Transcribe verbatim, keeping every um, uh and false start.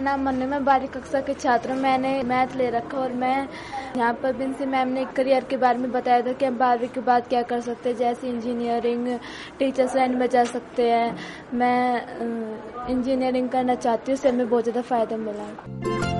नाम मन्नू, मैं बारहवीं कक्षा के छात्र हूँ। मैंने मैथ ले रखा और मैं यहाँ पर बिंसी मैम ने करियर के बारे में बताया था कि हम बारहवीं के बाद क्या कर सकते हैं, जैसे इंजीनियरिंग, टीचर्स लाइन में जा सकते हैं। मैं इंजीनियरिंग करना चाहती हूँ, इससे हमें बहुत ज़्यादा फ़ायदा मिला।